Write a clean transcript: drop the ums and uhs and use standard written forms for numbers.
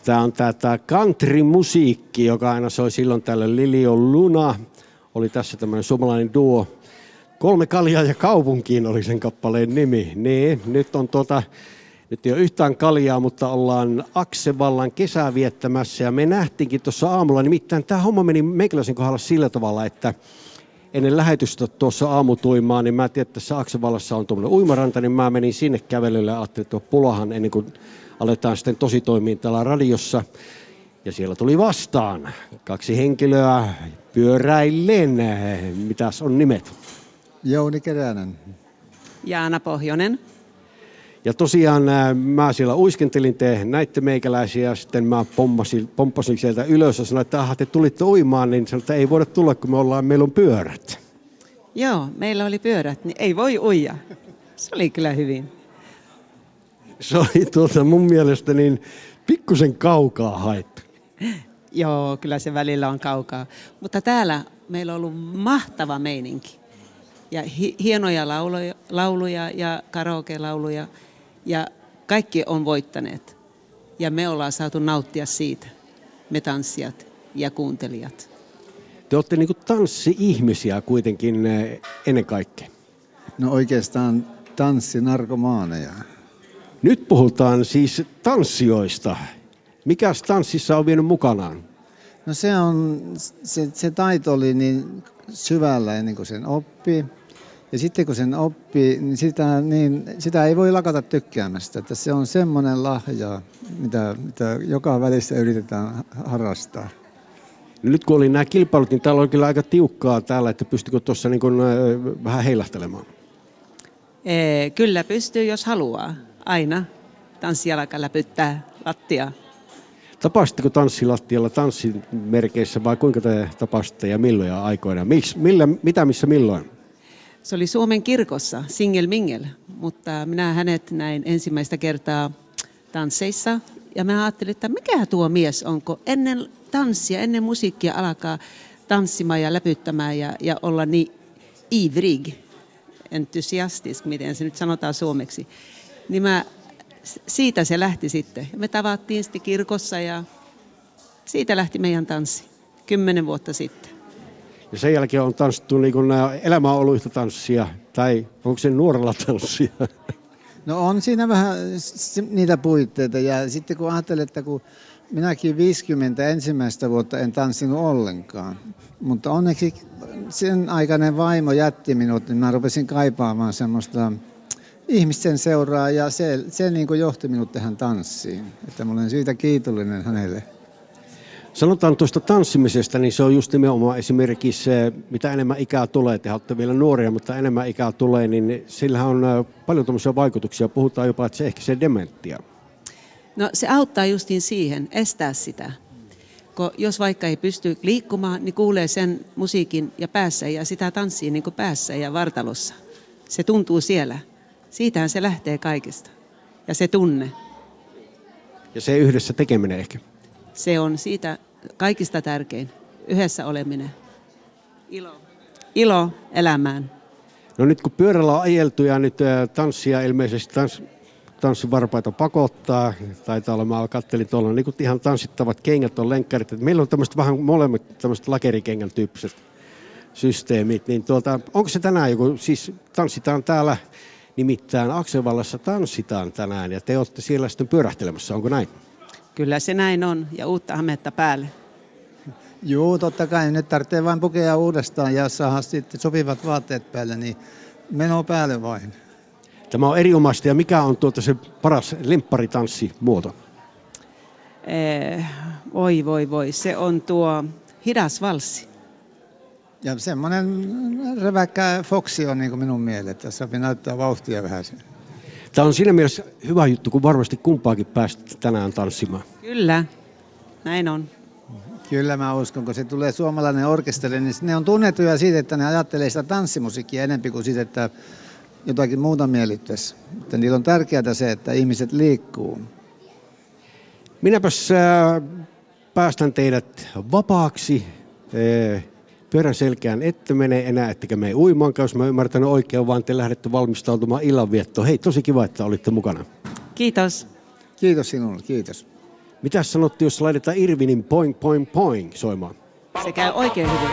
Tämä on tämä country-musiikki, joka aina soi silloin tällöin. Liljo Luna oli tässä tämmöinen suomalainen duo. 3 kaljaa ja kaupunkiin oli sen kappaleen nimi. Niin, nyt ei ole yhtään kaljaa, mutta ollaan Aksevallan kesää viettämässä. Ja me nähtiinkin tuossa aamulla, nimittäin tämä homma meni meikäläisen kohdalla sillä tavalla, että ennen lähetystä tuossa aamutuimaan, niin mä tiedän, että tässä Aksevallassa on tuommoinen uimaranta, niin mä menin sinne kävelylle ja ajattelin, että tuo pulahan ennen kuin aletaan sitten tositoimiin täällä radiossa. Ja siellä tuli vastaan 2 henkilöä pyöräillen. Mitäs on nimet? Jouni Keränen. Jaana Pohjonen. Ja tosiaan mä siellä uiskentelin, te näitte meikäläisiä ja sitten mä pomppasin sieltä ylös ja sanoin, että te tulitte uimaan, niin sanoin, että ei voida tulla, kun meillä on pyörät. Joo, meillä oli pyörät, niin ei voi uija. Se oli kyllä hyvin. Se oli mun mielestä niin pikkusen kaukaa haettu. Joo, kyllä se välillä on kaukaa. Mutta täällä meillä on ollut mahtava meininki. Ja hienoja lauluja ja karaoke-lauluja. Ja kaikki on voittaneet. Ja me ollaan saatu nauttia siitä. Me tanssijat ja kuuntelijat. Te olette niin kuin tanssi-ihmisiä kuitenkin ennen kaikkea. No oikeastaan tanssinarkomaaneja. Nyt puhutaan siis tanssijoista. Mikäs tanssissa on vienyt mukanaan? No se taito oli niin syvällä ennen kuin sen oppi. Ja sitten kun sen oppii, niin sitä ei voi lakata tykkäämästä. Että se on semmoinen lahja, mitä joka välissä yritetään harrastaa. Nyt kun oli nämä kilpailut, niin täällä oli kyllä aika tiukkaa täällä, että pystykö tuossa niin vähän heilahtelemaan? Kyllä pystyy, jos haluaa. Aina tanssijalka läpyttää lattiaa. Tapasitteko tanssilattialla tanssimerkeissä vai kuinka te tapasitte ja milloin aikoina? Mitä, missä, milloin? Se oli Suomen kirkossa, Singel Mingel, mutta minä hänet näin ensimmäistä kertaa tansseissa. Ja mä ajattelin, että mikä tuo mies on, kun ennen tanssia, ennen musiikkia alkaa tanssimaan ja läpyttämään ja olla niin ivrig, entusiastisk, miten se nyt sanotaan suomeksi. Niin siitä se lähti sitten. Me tavattiin sitten kirkossa ja siitä lähti meidän tanssi 10 vuotta sitten. Ja sen jälkeen on tanssittu, niin kun elämä on ollut yhtä tanssia, tai onko se nuorella tanssia? No on siinä vähän niitä puitteita ja sitten kun ajattelin, että kun minäkin 50 ensimmäistä vuotta en tanssinut ollenkaan, mutta onneksi sen aikainen vaimo jätti minut, niin mä rupesin kaipaamaan semmoista ihmisten seuraa ja se niin kuin johti minut tähän tanssiin, että mä olen siitä kiitollinen hänelle. Sanotaan tuosta tanssimisesta, niin se on just nimenomaan esimerkiksi se, mitä enemmän ikää tulee, te olette vielä nuoria, mutta enemmän ikää tulee, niin sillähän on paljon tämmöisiä vaikutuksia. Puhutaan jopa, että se ehkä se dementia. No se auttaa justiin siihen, estää sitä. Jos vaikka ei pysty liikkumaan, niin kuulee sen musiikin ja päässä ja sitä tanssii niin kuin päässä ja vartalossa. Se tuntuu siellä. Siitähän se lähtee kaikesta. Ja se tunne. Ja se yhdessä tekeminen ehkä. Se on siitä kaikista tärkein. Yhdessä oleminen. Ilo elämään. No nyt kun pyörällä on ajeltu ja nyt tanssia ilmeisesti tanssivarpaita pakottaa. Taitaa olla, mä kattelin tuolla niin ihan tanssittavat kengät on lenkkarit. Meillä on tämmöiset vähän molemmat tämmöiset lakerikengän tyyppiset systeemit. Niin onko se tänään joku, siis tanssitaan täällä nimittäin Aksevallassa tanssitaan tänään ja te olette siellä sitten pyörähtelemässä, onko näin? Kyllä se näin on ja uutta hametta päälle. Joo, totta kai. Nyt tarvitsee vain pukea uudestaan ja saada sitten sopivat vaatteet päälle, niin meno päälle vain. Tämä on erinomaista ja mikä on se paras lempparitanssimuoto? Voi. Se on tuo hidas valssi. Ja semmoinen reväkkä foksi on niin kuin minun mielestä, että saa näyttää vauhtia vähän sen. Tämä on siinä mielessä hyvä juttu, kun varmasti kumpaakin päästä tänään tanssimaan. Kyllä, näin on. Kyllä mä uskon, kun se tulee suomalainen orkesteri, niin ne on tunnettuja siitä, että ne ajattelee sitä tanssimusiikkia enemmän kuin siitä, että jotakin muuta miellyttäisi. Mutta niillä on tärkeää se, että ihmiset liikkuu. Minäpäs päästän teidät vapaaksi. Pyörän selkään ette mene enää, ettekä mene uimaankaan, jos mä ymmärtänyt oikein, vaan te lähdette valmistautumaan illanviettoon. Hei, tosi kiva, että olitte mukana. Kiitos. Kiitos sinulle, kiitos. Mitä sanottiin, jos laitetaan Irvinin Poing Poing Poing soimaan? Se käy oikein hyvin.